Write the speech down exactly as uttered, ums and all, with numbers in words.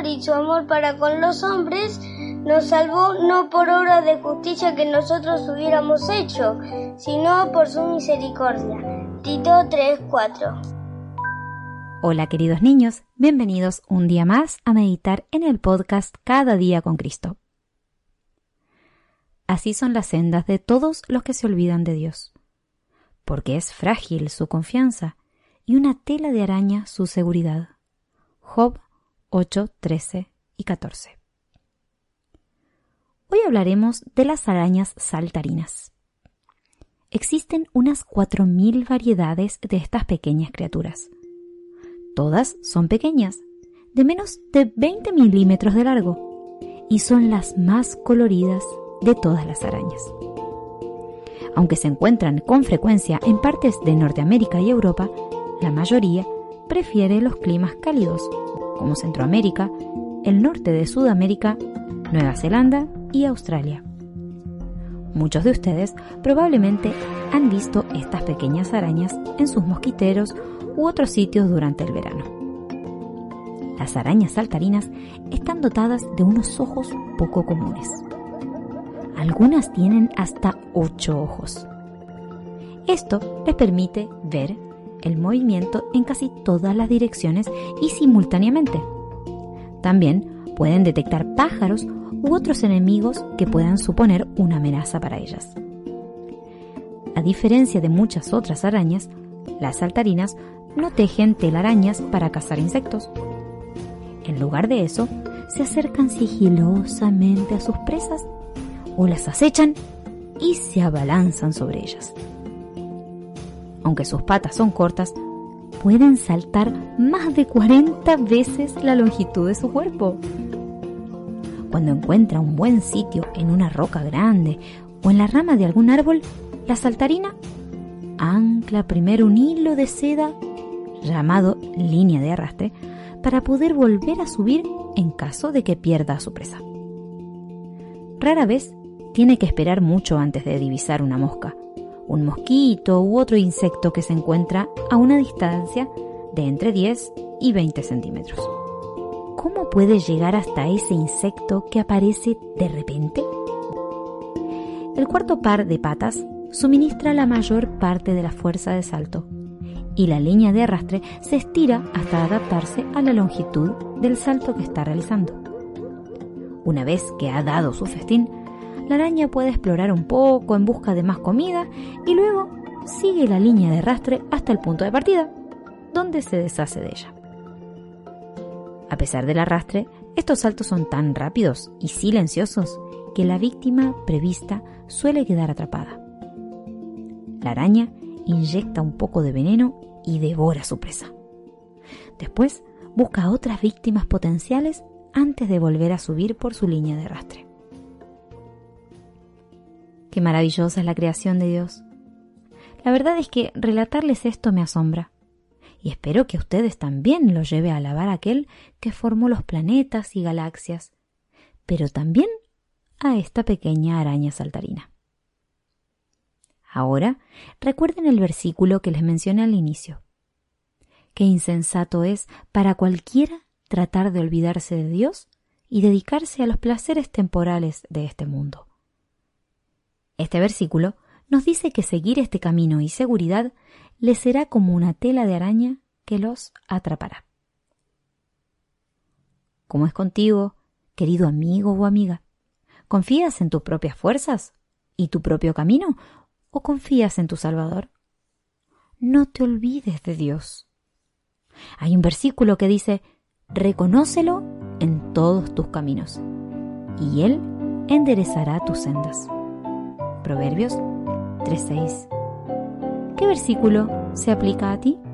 y su amor para con los hombres, nos salvó no por obra de justicia que nosotros hubiéramos hecho, sino por su misericordia. Tito tres cuatro. Hola queridos niños, bienvenidos un día más a meditar en el podcast Cada día con Cristo. Así son las sendas de todos los que se olvidan de Dios, porque es frágil su confianza y una tela de araña su seguridad. Job ocho, trece y catorce. Hoy hablaremos de las arañas saltarinas. Existen unas cuatro mil variedades de estas pequeñas criaturas. Todas son pequeñas, de menos de veinte milímetros de largo, y son las más coloridas de todas las arañas. Aunque se encuentran con frecuencia en partes de Norteamérica y Europa, la mayoría prefiere los climas cálidos, como Centroamérica, el norte de Sudamérica, Nueva Zelanda y Australia. Muchos de ustedes probablemente han visto estas pequeñas arañas en sus mosquiteros u otros sitios durante el verano. Las arañas saltarinas están dotadas de unos ojos poco comunes. Algunas tienen hasta ocho ojos. Esto les permite ver el movimiento en casi todas las direcciones y simultáneamente. También pueden detectar pájaros u otros enemigos que puedan suponer una amenaza para ellas. A diferencia de muchas otras arañas, las saltarinas no tejen telarañas para cazar insectos. En lugar de eso, se acercan sigilosamente a sus presas o las acechan y se abalanzan sobre ellas. Aunque sus patas son cortas, pueden saltar más de cuarenta veces la longitud de su cuerpo. Cuando encuentra un buen sitio en una roca grande o en la rama de algún árbol, la saltarina ancla primero un hilo de seda llamado línea de arrastre para poder volver a subir en caso de que pierda a su presa. Rara vez tiene que esperar mucho antes de divisar una mosca, un mosquito u otro insecto que se encuentra a una distancia de entre diez y veinte centímetros. ¿Cómo puede llegar hasta ese insecto que aparece de repente? El cuarto par de patas suministra la mayor parte de la fuerza de salto y la línea de arrastre se estira hasta adaptarse a la longitud del salto que está realizando. Una vez que ha dado su festín, la araña puede explorar un poco en busca de más comida y luego sigue la línea de arrastre hasta el punto de partida, donde se deshace de ella. A pesar del arrastre, estos saltos son tan rápidos y silenciosos que la víctima prevista suele quedar atrapada. La araña inyecta un poco de veneno y devora a su presa. Después busca a otras víctimas potenciales antes de volver a subir por su línea de arrastre. Qué maravillosa es la creación de Dios. La verdad es que relatarles esto me asombra. Y espero que a ustedes también los lleve a alabar a aquel que formó los planetas y galaxias, pero también a esta pequeña araña saltarina. Ahora, recuerden el versículo que les mencioné al inicio. Qué insensato es para cualquiera tratar de olvidarse de Dios y dedicarse a los placeres temporales de este mundo. Este versículo nos dice que seguir este camino y seguridad les será como una tela de araña que los atrapará. ¿Cómo es contigo, querido amigo o amiga? ¿Confías en tus propias fuerzas y tu propio camino o confías en tu Salvador? No te olvides de Dios. Hay un versículo que dice: reconócelo en todos tus caminos, y Él enderezará tus sendas. Proverbios tres seis. ¿Qué versículo se aplica a ti?